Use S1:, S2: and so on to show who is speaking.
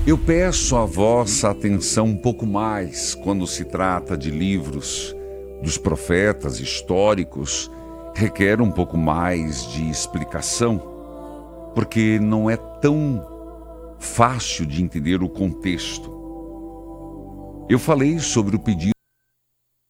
S1: Eu peço a vossa atenção um pouco mais quando se trata de livros dos profetas históricos, requer um pouco mais de explicação, porque não é tão fácil de entender o contexto. Eu falei sobre o pedido